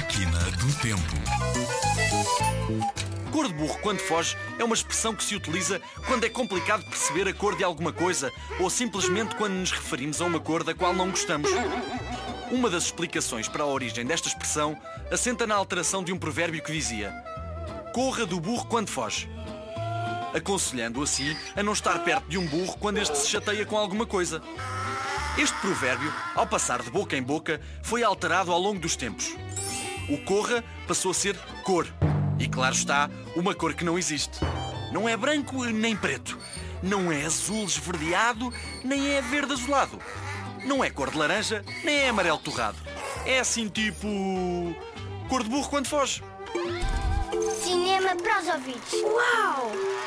Máquina do Tempo. Cor de burro quando foge é uma expressão que se utiliza quando é complicado perceber a cor de alguma coisa ou simplesmente quando nos referimos a uma cor da qual não gostamos. Uma das explicações para a origem desta expressão assenta na alteração de um provérbio que dizia: corra do burro quando foge, aconselhando assim a não estar perto de um burro quando este se chateia com alguma coisa. Este provérbio, ao passar de boca em boca, foi alterado ao longo dos tempos. O corra passou a ser cor. E claro está, uma cor que não existe. Não é branco nem preto. Não é azul esverdeado, nem é verde azulado. Não é cor de laranja, nem é amarelo torrado. É assim tipo... cor de burro quando foge. Cinema para os ouvidos. Uau!